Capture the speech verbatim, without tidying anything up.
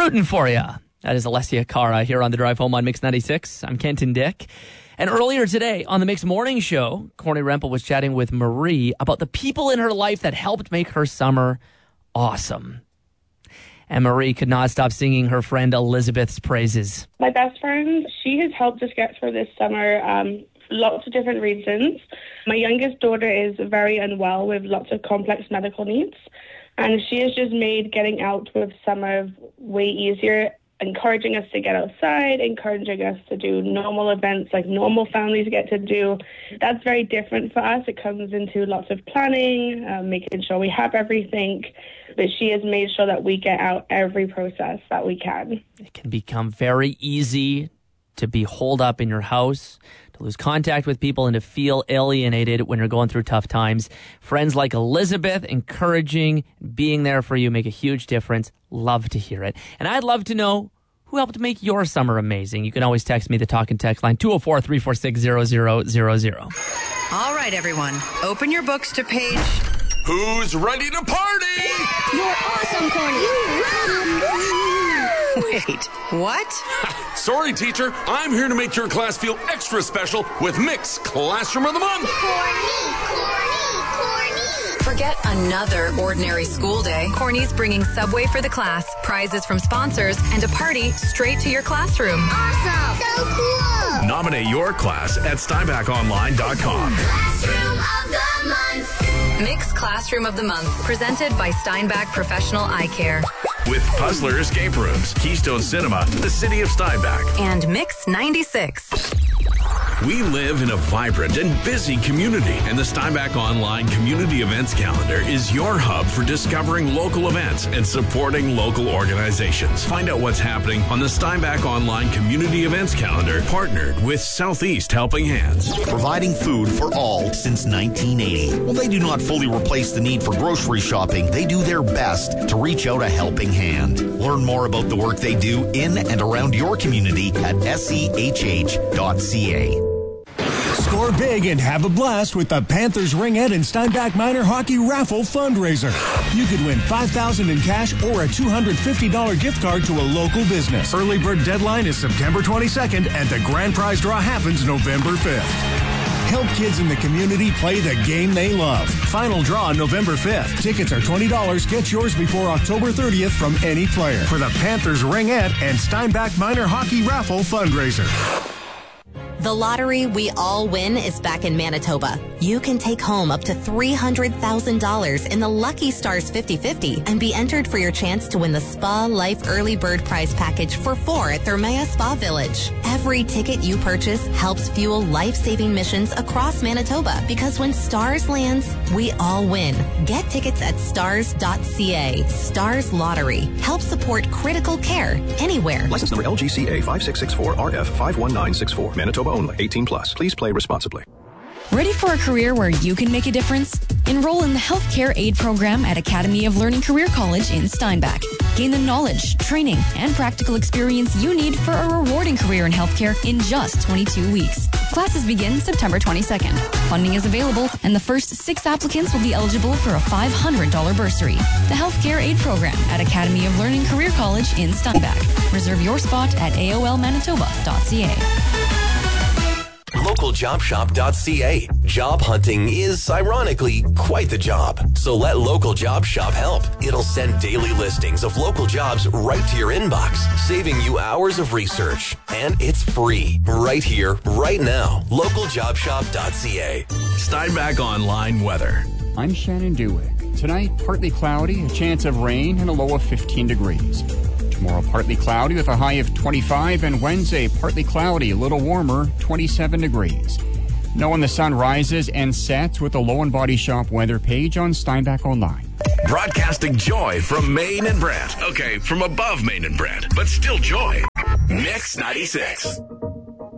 rooting for you. That is Alessia Cara here on the Drive Home on Mix ninety-six. I'm Kenton Dick. And earlier today on the Mix Morning Show, Corny Rempel was chatting with Marie about the people in her life that helped make her summer awesome. And Marie could not stop singing her friend Elizabeth's praises. My best friend, she has helped us get through this summer um, for lots of different reasons. My youngest daughter is very unwell with lots of complex medical needs, and she has just made getting out with summer way easier, encouraging us to get outside, encouraging us to do normal events like normal families get to do. That's very different for us. It comes into lots of planning, uh, making sure we have everything. But she has made sure that we get out every process that we can. It can become very easy to be holed up in your house, to lose contact with people, and to feel alienated when you're going through tough times. Friends like Elizabeth encouraging, being there for you make a huge difference. Love to hear it. And I'd love to know who helped make your summer amazing. You can always text me, the talk and text line, two oh four, three four six, zero zero zero zero. All right, everyone. Open your books to page... Who's ready to party? You're awesome, Corny. You rock. Wait, what? Sorry, teacher. I'm here to make your class feel extra special with Mix Classroom of the Month. Corny, corny, corny. Forget another ordinary school day. Corny's bringing Subway for the class, prizes from sponsors, and a party straight to your classroom. Awesome. So cool. Nominate your class at steinbach online dot com. Classroom of the Month. Mix Classroom of the Month, presented by Steinbach Professional Eye Care. With Puzzler Escape Rooms, Keystone Cinema, the City of Steinbach. And Mix ninety-six. We live in a vibrant and busy community, and the Steinbach Online Community Events Calendar is your hub for discovering local events and supporting local organizations. Find out what's happening on the Steinbach Online Community Events Calendar, partnered with Southeast Helping Hands. Providing food for all since nineteen eighty. While they do not fully replace the need for grocery shopping, they do their best to reach out a helping hand. Learn more about the work they do in and around your community at S E H H dot C A. Score big and have a blast with the Panthers Ringette and Steinbach Minor Hockey Raffle fundraiser. You could win five thousand dollars in cash or a two hundred fifty dollars gift card to a local business. Early bird deadline is September twenty-second, and the grand prize draw happens November fifth. Help kids in the community play the game they love. Final draw November fifth. Tickets are twenty dollars. Get yours before October thirtieth from any player for the Panthers Ringette and Steinbach Minor Hockey Raffle fundraiser. The lottery we all win is back in Manitoba. You can take home up to three hundred thousand dollars in the Lucky Stars fifty fifty and be entered for your chance to win the Spa Life Early Bird Prize Package for four at Thermea Spa Village. Every ticket you purchase helps fuel life-saving missions across Manitoba, because when Stars lands, we all win. Get tickets at stars dot c a. Stars Lottery. Help support critical care anywhere. License number L G C A five six six four R F five one nine six four. Manitoba only. eighteen plus. Please play responsibly. Ready for a career where you can make a difference? Enroll in the Healthcare Aid Program at Academy of Learning Career College in Steinbach. Gain the knowledge, training, and practical experience you need for a rewarding career in healthcare in just twenty-two weeks. Classes begin September twenty-second. Funding is available, and the first six applicants will be eligible for a five hundred dollars bursary. The Healthcare Aid Program at Academy of Learning Career College in Steinbach. Reserve your spot at A O L manitoba dot c a. local job shop dot c a. Job hunting is, ironically, quite the job. So let Local Job Shop help. It'll send daily listings of local jobs right to your inbox, saving you hours of research. And it's free, right here, right now. local job shop dot c a. Steinbach Online Weather. I'm Shannon Dewick. Tonight, partly cloudy, a chance of rain, and a low of fifteen degrees. Tomorrow, partly cloudy with a high of twenty-five, and Wednesday, partly cloudy, a little warmer, twenty-seven degrees. Know when the sun rises and sets with the Low and Body Shop weather page on Steinbach Online. Broadcasting joy from Maine and Brant. Okay, from above Maine and Brant, but still joy. Mix ninety-six.